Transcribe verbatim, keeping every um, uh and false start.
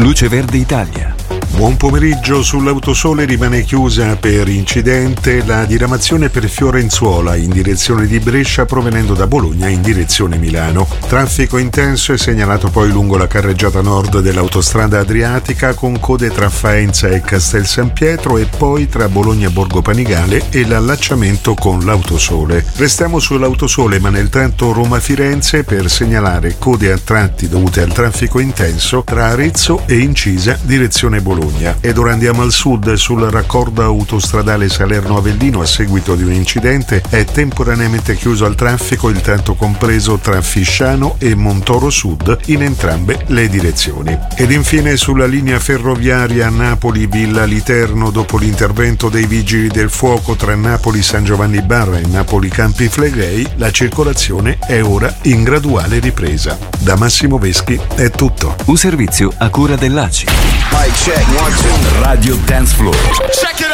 Luce Verde Italia. Buon pomeriggio. Sull'Autosole rimane chiusa per incidente la diramazione per Fiorenzuola in direzione di Brescia provenendo da Bologna in direzione Milano. Traffico intenso è segnalato poi lungo la carreggiata nord dell'autostrada Adriatica con code tra Faenza e Castel San Pietro e poi tra Bologna e Borgo Panigale e l'allacciamento con l'Autosole. Restiamo sull'Autosole ma nel tratto Roma-Firenze per segnalare code a tratti dovute al traffico intenso tra Arezzo e Incisa direzione Bologna. Ed ora andiamo al sud. Sul raccordo autostradale Salerno-Avellino a seguito di un incidente è temporaneamente chiuso al traffico il tratto compreso tra Fisciano e Montoro Sud in entrambe le direzioni. Ed infine sulla linea ferroviaria Napoli-Villa Literno dopo l'intervento dei vigili del fuoco tra Napoli San Giovanni Barra e Napoli Campi Flegrei la circolazione è ora in graduale ripresa. Da Massimo Veschi è tutto. Un servizio a cura dell'A C I. Mic check, one, two. Radio Dance Floor. Check it out.